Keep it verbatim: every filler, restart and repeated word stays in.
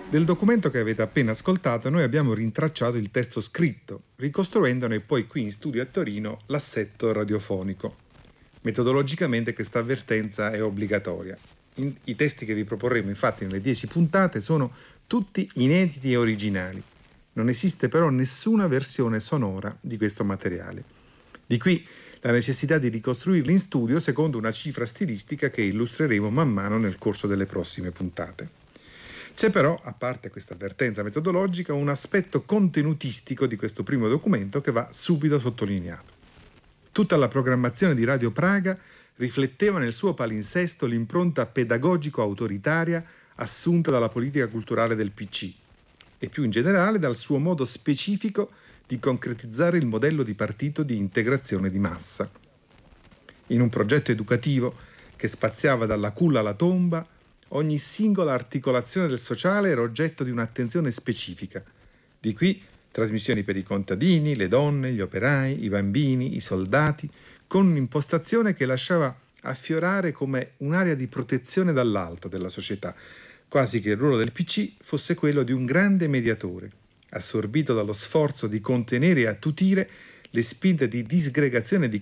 Del documento che avete appena ascoltato noi abbiamo rintracciato il testo scritto, ricostruendone poi qui in studio a Torino l'assetto radiofonico. Metodologicamente questa avvertenza è obbligatoria. In, I testi che vi proporremo infatti nelle dieci puntate sono tutti inediti e originali. Non esiste però nessuna versione sonora di questo materiale. Di qui la necessità di ricostruirli in studio secondo una cifra stilistica che illustreremo man mano nel corso delle prossime puntate. C'è però, a parte questa avvertenza metodologica, un aspetto contenutistico di questo primo documento che va subito sottolineato. Tutta la programmazione di Radio Praga rifletteva nel suo palinsesto l'impronta pedagogico-autoritaria assunta dalla politica culturale del P C e più in generale dal suo modo specifico di concretizzare il modello di partito di integrazione di massa. In un progetto educativo che spaziava dalla culla alla tomba, ogni singola articolazione del sociale era oggetto di un'attenzione specifica. Di qui trasmissioni per i contadini, le donne, gli operai, i bambini, i soldati, con un'impostazione che lasciava affiorare come un'area di protezione dall'alto della società, quasi che il ruolo del P C fosse quello di un grande mediatore, assorbito dallo sforzo di contenere e attutire le spinte di disgregazione e di